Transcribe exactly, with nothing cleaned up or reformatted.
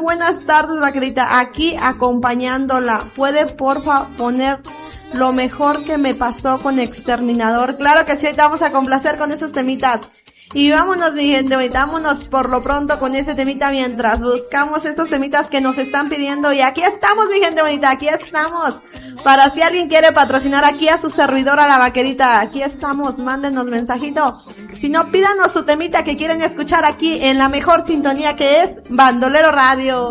buenas tardes, vaquerita. Aquí acompañándola. ¿Puede, porfa, poner lo mejor que me pasó con Exterminador? Claro que sí, ahorita vamos a complacer con esos temitas. Y vámonos, mi gente, vámonos por lo pronto con ese temita mientras buscamos estos temitas que nos están pidiendo. Y aquí estamos, mi gente bonita, aquí estamos. Para si alguien quiere patrocinar aquí a su servidora la vaquerita, aquí estamos, mándenos mensajito. Si no, pídanos su temita que quieren escuchar aquí en la mejor sintonía que es Bandolero Radio.